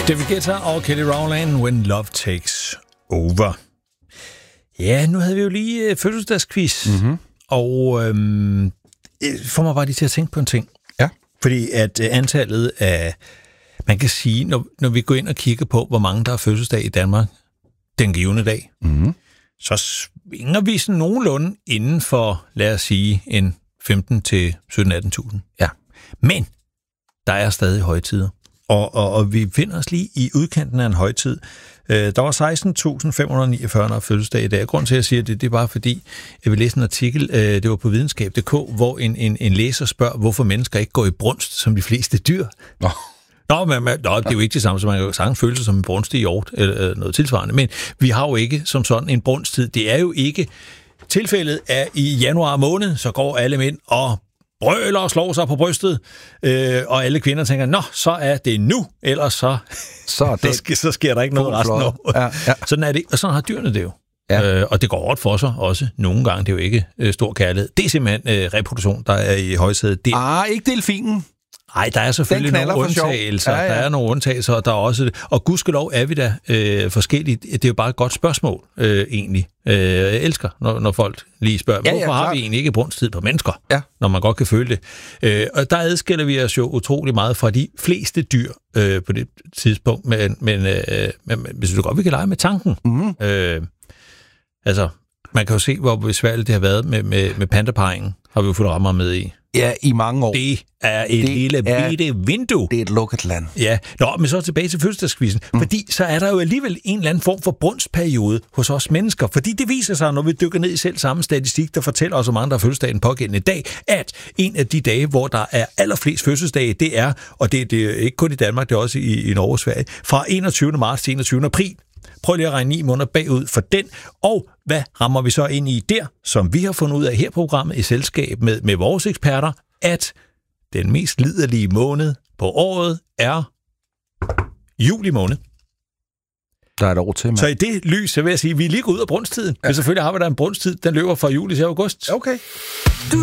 David Guetta og Kelly Rowland, When Love Takes Over. Ja, nu havde vi jo lige fødselsdagsquiz, og får mig bare lige til at tænke på en ting. Ja. Fordi at antallet af, man kan sige, når vi går ind og kigger på, hvor mange der har fødselsdag i Danmark den givne dag, så svinger vi sådan nogenlunde inden for, lad os sige, en 15 til 17-18.000. Ja. Men der er stadig højtider. Og vi finder os lige i udkanten af en højtid. Der var 16.549, der fødselsdag i dag. Grunden til, at jeg siger det er bare fordi, jeg vil læse en artikel, det var på videnskab.dk, hvor en læser spørger, hvorfor mennesker ikke går i brunst som de fleste dyr. Nå, det er jo ikke det samme, som man kan sagtens føle sig som en brunstig hjort eller noget tilsvarende. Men vi har jo ikke som sådan en brunsttid. Det er jo ikke tilfældet, at i januar måned, så går alle mænd og brøler og slår sig på brystet, og alle kvinder tænker, nå, så er det nu, ellers så sker der ikke noget resten af året. Ja. Sådan er det, og sådan har dyrene det jo. Ja. Og det går hårdt for sig også nogle gange. Det er jo ikke stor kærlighed. Det er simpelthen reproduktion, der er i højsædet. Ikke delfinen. Nej, der er selvfølgelig nogle undtagelser. Ja. Der er nogle undtagelser, og der er også... Og gudskelov er vi da forskellige. Det er jo bare et godt spørgsmål, egentlig. Jeg elsker, når folk lige spørger, hvorfor har vi egentlig ikke brunsttid på mennesker, når man godt kan føle det. Og der adskiller vi os jo utrolig meget fra de fleste dyr på det tidspunkt, men hvis du godt, vi kan lege med tanken. Altså, man kan jo se, hvor besværligt det har været med pandaparringen, har vi jo fået rammer med i. Ja, i mange år. Det er et lille bitte vindue. Det er et lukket land. Ja, men så tilbage til fødselsdagskvisten. Fordi så er der jo alligevel en eller anden form for brunstperiode hos os mennesker. Fordi det viser sig, når vi dykker ned i selv samme statistik, der fortæller os, hvor mange der har fødselsdag den pågældende dag, at en af de dage, hvor der er allerflest fødselsdage, det er, og det er ikke kun i Danmark, det er også i Norge og Sverige, fra 21. marts til 21. april. Prøv lige at regne 9 måneder bagud for den, og hvad rammer vi så ind i der, som vi har fundet ud af her i programmet i selskab med vores eksperter, at den mest liderlige måned på året er juli måned. Der er et år til, mand. Så i det lys, så vil jeg sige, at vi er lige gået ud af brunsttiden. Men selvfølgelig har vi der en brunsttid, den løber fra juli til august. Okay. Du